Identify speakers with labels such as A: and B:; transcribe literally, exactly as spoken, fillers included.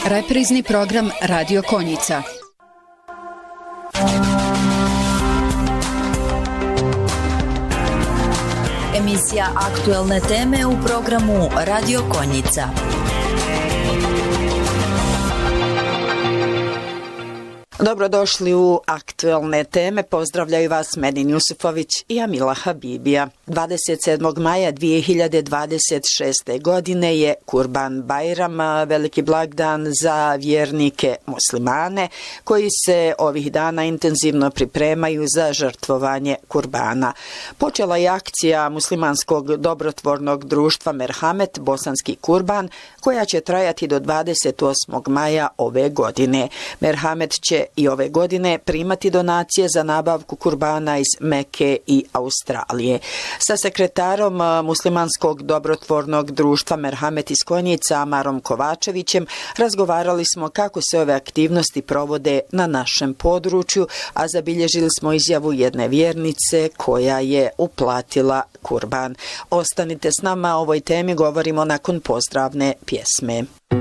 A: Reprizni program Radio Konjica.
B: Emisija aktuelne teme u programu Radio Konjica.
C: Dobrodošli u aktuelne teme. Pozdravljaju vas Medin Jusufović i Amila Habibija. dvadeset sedmog maja dvije hiljade dvadeset šeste. godine je Kurban Bajram, veliki blagdan za vjernike muslimane koji se ovih dana intenzivno pripremaju za žrtvovanje kurbana. Počela je akcija muslimanskog dobrotvornog društva Merhamet Bosanski kurban koja će trajati do dvadeset osmog maja ove godine. Merhamet će i ove godine primati donacije za nabavku kurbana iz Meke i Australije. Sa sekretarom muslimanskog dobrotvornog društva Merhamet iz Konjica Amarom Kovačevićem razgovarali smo kako se ove aktivnosti provode na našem području, a zabilježili smo izjavu jedne vjernice koja je uplatila kurban. Ostanite s nama, o ovoj temi govorimo nakon pozdravne pjesme.